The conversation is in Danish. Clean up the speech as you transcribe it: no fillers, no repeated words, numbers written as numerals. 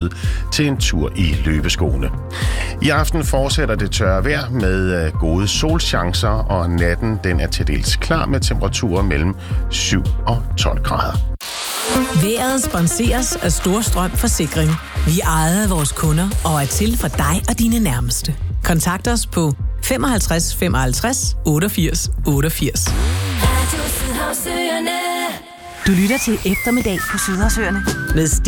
ud til en tur i løbeskoene. I aften fortsætter det tørre vejr med gode solchancer, og natten den er til dels klar med temperaturer mellem 7 og 12 grader. Vejret sponseres af Storstrøm Forsikring. Vi ejer vores kunder og er til for dig og dine nærmeste. Kontakt os på 55 55 88 88. Du lytter til Eftermiddag på Sydhavsøerne Med